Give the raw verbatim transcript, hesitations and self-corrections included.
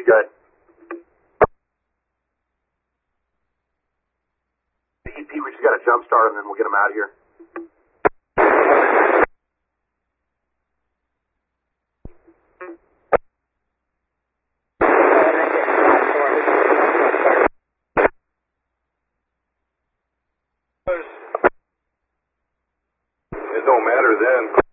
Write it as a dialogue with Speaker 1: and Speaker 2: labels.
Speaker 1: Pete, go ahead. Pete, Pete, we just got to jump start and then we'll get them out of here.
Speaker 2: It don't matter then.